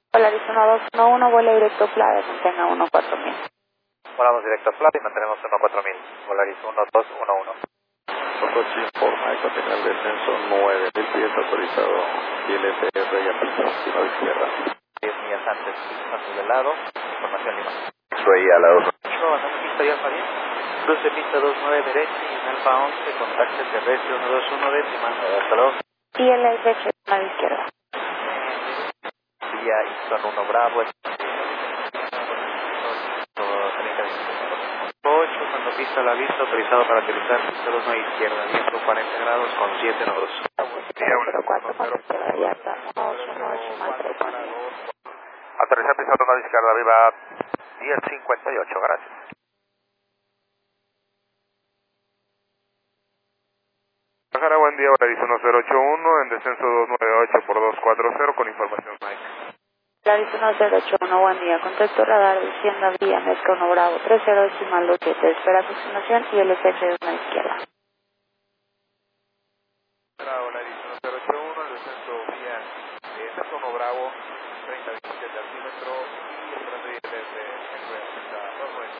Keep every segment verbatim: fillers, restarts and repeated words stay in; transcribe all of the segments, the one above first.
Polaris uno dos uno uno, vuela directo Playa, mantenga uno cuatro mil. Volamos directo a Plata y mantenemos uno cuatro mil. Polaris uno dos uno uno. Coche informa y continúa el descenso nueve mil pies autorizado y L T R y a pista a la izquierda. diez millas antes, pasos de lado, información Lima. Estoy al lado. Lima, bajando pista y Alfa diez. Cruce pista dos nueve derecha y en Alfa once, contacto terrestre uno dos uno décima. Hasta luego. Y el derecho a la izquierda. Vía Ixon uno Bravo. ocho, cuando pista a la vista, autorizado para utilizar pista dos nueve izquierda, viento cuarenta grados con siete nodos. cero cuatro con izquierda, ya está. uno dos uno ocho más tres. Aterrizar pista dos nueve izquierda, arriba diez cincuenta y ocho, gracias. Bajara, buen día, Polaris uno cero ocho uno, en descenso dos nueve ocho por dos cuatro cero con información Mike. Polaris uno cero ocho uno, buen día, contacto radar, descienda vía Mezca uno Bravo, tres cero decimal dos siete, espera aproximación y el S H de una izquierda. Bravo, Polaris uno cero ocho uno, el descenso vía eh, Mezca uno Bravo, treinta veintisiete altímetro y esperando ir desde el dos nueve.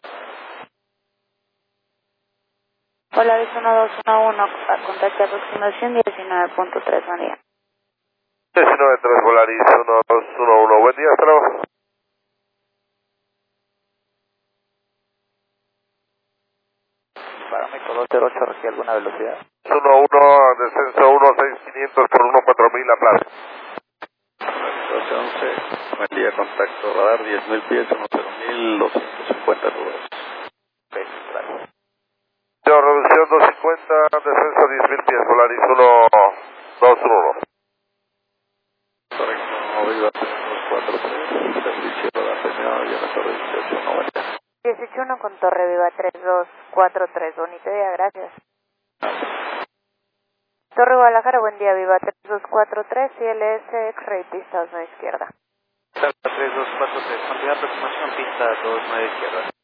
Polaris uno dos uno uno, contacto aproximación diecinueve punto tres, buen día. diecinueve tres, Polaris uno dos uno uno, buen día, hasta luego. Parámetro dos cero ocho, ¿recibe alguna velocidad? uno uno, descenso uno seis quinientos por uno cuatro mil, la plaza. doce once, buen día, contacto radar, diez mil pies, uno cero mil doscientos cincuenta nudos. Gracias. Yo, reducción doscientos cincuenta, descenso diez mil pies, Polaris uno dos uno. Correcto, viva tres dos cuatro tres, servicio radar terminado, ya me torre dieciocho noventa. dieciocho uno con Torre Viva tres dos cuatro tres, bonito día, gracias. Torre Guadalajara, buen día, Viva tres dos cuatro tres, C L S X-Ray, pista dos nueve izquierda. tres dos cuatro tres, cantidad aproximación, pista dos nueve izquierda.